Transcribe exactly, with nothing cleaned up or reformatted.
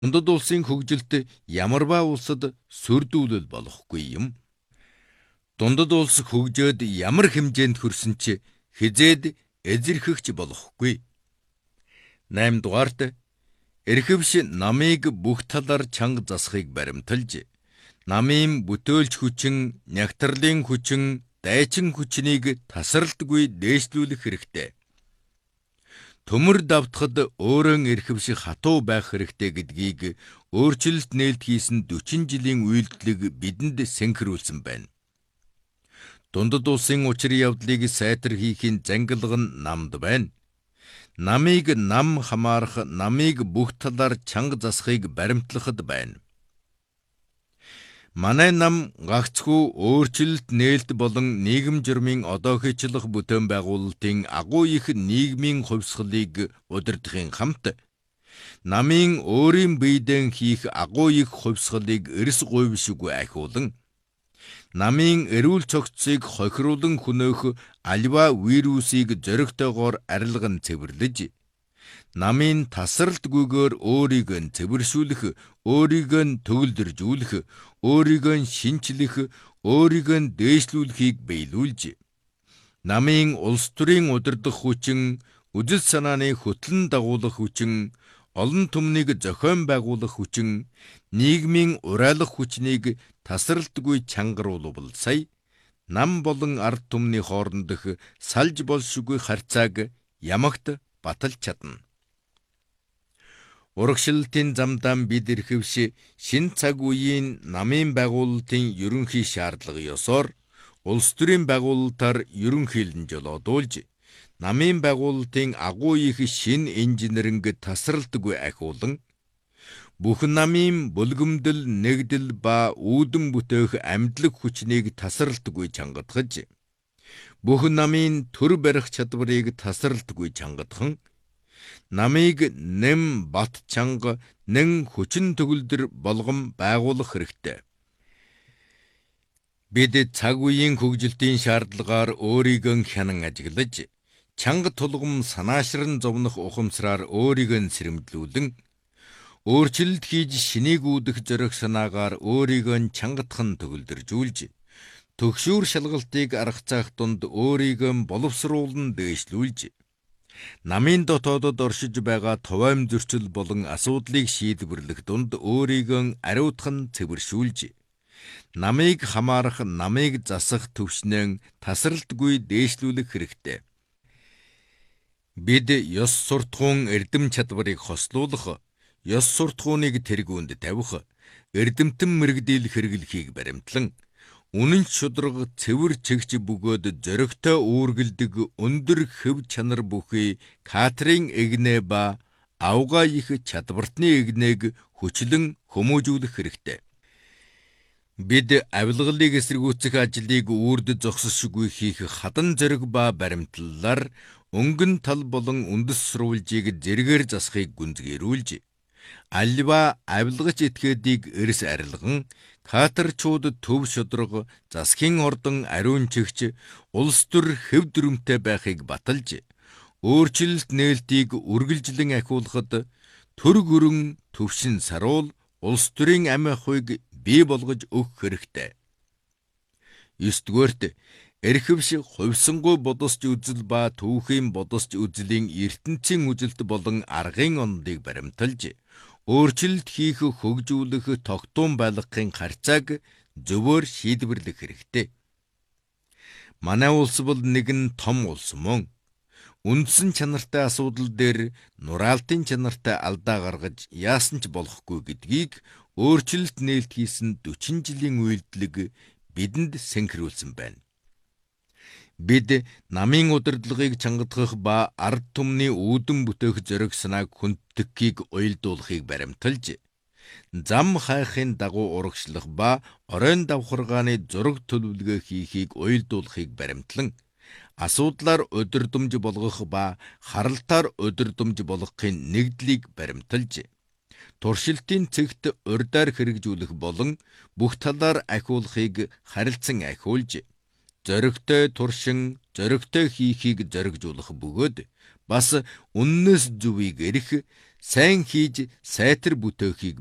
Дундад улсын хөгжилд ямарваа улсад сүрдүүлэл болохгүй юм. Дундад улс хөгжөөд ямар хэмжээнд хүрсэн ч хизээд эзэрхэгч болохгүй. найм дугаарт эрхэвш намыг бүх талаар чанга засахыг баримталж, намын бүтөөлч хүчин, нягтралын хүчин, дайчин хүчнийг тасралтгүй дээшлүүлэх хэрэгтэй. Төмөр давтахад өөрөн эрхэвш хатуу байх хэрэгтэй гэдгийг өөрчлөлт нээлт хийсэн дөрвөн жилийн үйлдэлийг бидэнд сэнхрүүлсэн байна. Дундад улсын учир явдлыг сайтар хийхин зангилга нь намд байна. Намыг нам хамаарах, намыг бүх талаар чанга засахыг баримтлахад байна. Манай нам гагцхүү өөрчлөлт нээлт болон нийгэм журмын одоохичлах бүтээн байгуулалтын агуу их нийгмийн хувьсгалыг удирдахын хамт намын өөрийн биедэн хийх агуу их хувьсгалыг эрс гуйвшгүй ахиулан, намын эрүүл цогцыг хохируулан хөнөөх альва вирусыг зоригтойгоор арилган цэвэрлэж, намын тасралтгүйгээр өөрийг нь цэвэршүүлэх, өөрийг нь төгөлдржүүлэх, өөрийг нь шинчлэх, өөрийг нь дээшлүүлэхийг биелүүлж, намын улс төрийн удирдах хүчин, үзэл санааны хөтлөн дагуулах хүчин, олон түмнийг зохион байгуулах хүчин, нийгмийн урайлах хүчнийг тасралтгүй чангаруулбал сая, нам болон ард түмний хоорондох салж болшгүй харьцааг ямагт баталж чадна. Урагшлалтын замдаа бид эрхэвш шин цаг үеийн намын байгуулалтын ерөнхий шаардлага ёсоор улс төрийн байгуулалтаар ерөнхийлөн жолоодуулж, намын байгуулалтын агуу их шин инженеринг тасралтгүй ахиулан, бүх намын бүлгэмдэл, нэгдэл ба үүдэн бүтээх амьдлаг хүчнийг тасралтгүй чангадгаж, бүх намын төр барих чадварыг тасралтгүй чангадхан, намыг нэм бат чанга, нэн хүчин төгөлдөр болгон байгуулах хэрэгтэй. Бид цаг үеийн хөгжилтийн шаардлагаар өөрийгөө хянан ажиглаж, чанга тулгам санаашран зовнох ухамсараар өөрийгөө сэрэмдлүүлэн, өөрчлөлт хийж шинийг үүдэх зориг санаагаар өөрийгөө чангатхан төгөлдржүүлж, төгшүүр шалгалтыг арга цаах дунд өөрийгөө боловсруулан дээшлүүлж, намын дотоодод оршиж байгаа товайм зөрчил болон асуудлыг шийдвэрлэх дунд өөрийгөө ариутхан цэвэршүүлж, намыг хамаарах, намыг засах төвшнэн тасралтгүй дээшлүүлэх хэрэгтэй. Бид ёс суртахуун эрдэм чадварыг хослуулах, ёс суртахууныг тэргүүнд тавих, эрдэмтэн мэрэгдэл хэрэглэхийг баримтлан, үнэн шударга цэвэр чигч бөгөөд зоригтой үүргэлдэг өндөр хэв чанар бүхий Катрин Эгнэ ба авгаа их чадвартны эгнээг хүчлэн хүмүүжүүлэх хэрэгтэй. Бид авилгалыг эсэргүүцэх ажлыг үрд зогсошгүй хийх хадан зориг ба баримтлалаар өнгөн тал болон үндэс сурвалжийг зэргээр засахыг гүнзгийрүүлж, альва авилгач этгээдийг эрс арилган, катерчууд төв шударга, засгийн ордон ариун чигч, улс төр хэв дүрмтэй байхыг баталж, өөрчлөлт нээлтийг үргэлжлэн ахиулахад төр гүрэн төвшин саруул улс төрийн амь ахуйг бий болгож өгөх хэрэгтэй. Есдүгээрт эрхэвш хувьсангуй бодосч үзэл ба түүхийн бодосч үзлийн ертөнцийн үжилт болон аргын ондыг баримталж, өөрчлөлт хийх, хөгжүүлэх, тогтуун байлгахын харьцааг зөвөр шийдвэрлэх хэрэгтэй. Манай улс бол нэгэн том улс мөн. Үндсэн чанартай асуудал дээр нураалтын чанартай алдаа гаргаж яасан ч болохгүй гэдгийг өөрчлөлт нээлт хийсэн дөрвөн жилийн үйлдэлэг бидэнд сэнхрүүлсэн байна. Бид намын удирдлагыг чангадгах ба ард түмний үүдэн бүтээх зориг санааг хүнддэхийг уялдуулахыг баримталж, зам хайхын дагуу урагшлах ба оройн давхаргааны зураг төлөвлөгөө хийхийг уялдуулахыг баримтлан, асуудлаар удирдамж болгох ба харалтаар удирдамж болгохын нэгдлийг баримталж, туршилтын цэгт урьдаар хэрэгжүүлэх болон бүх талаар ахиулахыг харилцан ахиулж, зоригтой туршин, зоригтой хийхийг зоригжуулах бөгөөд бас үннээс зүвийг эрх, сайн хийж сайтар бүтээхийг